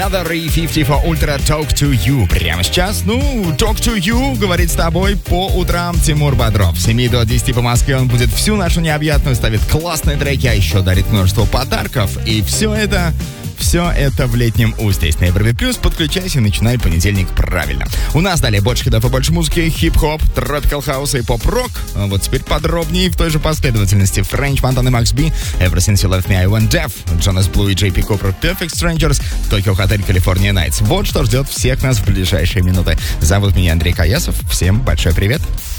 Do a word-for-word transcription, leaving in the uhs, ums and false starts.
Another и пятьдесят for Ultra Talk to You. Прямо сейчас, ну, Talk to You говорит с тобой по утрам Тимур Бодров. С семи до десяти по Москве он будет всю нашу необъятную, ставит классные треки, а еще дарит множество подарков. И все это... Все это в летнем Усте. С Европе Плюс подключайся и начинай понедельник правильно. У нас далее больше хитов и больше музыки, хип-хоп, тропикал хаус и поп-рок. А вот теперь подробнее в той же последовательности. French Montana и Max B, Ever Since You Left Me I Went Deaf, Jonas Blue и джей пи Cooper, Perfect Strangers, Tokyo Hotel, California Nights. Вот что ждет всех нас в ближайшие минуты. Зовут меня Андрей Каясов. Всем большой привет.